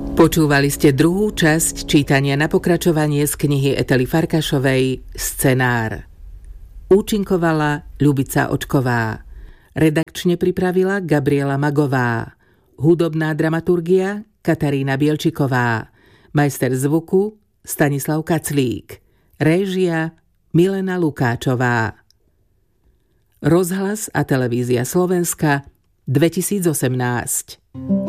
Počúvali ste druhú časť čítania na pokračovanie z knihy Etely Farkašovej Scenár. Účinkovala Ľubica Očková. Redakčne pripravila Gabriela Magová. Hudobná dramaturgia Katarína Bielčiková. Majster zvuku Stanislav Kaclík. Réžia Milena Lukáčová. Rozhlas a televízia Slovenska 2018.